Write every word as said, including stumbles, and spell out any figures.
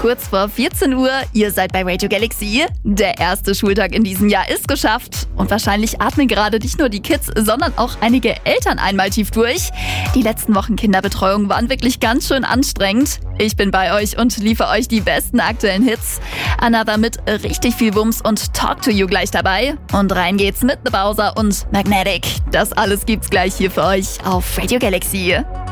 Kurz vor vierzehn Uhr, ihr seid bei Radio Galaxy. Der erste Schultag in diesem Jahr ist geschafft. Und wahrscheinlich atmen gerade nicht nur die Kids, sondern auch einige Eltern einmal tief durch. Die letzten Wochen Kinderbetreuung waren wirklich ganz schön anstrengend. Ich bin bei euch und liefere euch die besten aktuellen Hits. Another mit richtig viel Wumms und Talk to You gleich dabei. Und rein geht's mit The Bowser und Magnetic. Das alles gibt's gleich hier für euch auf Radio Galaxy.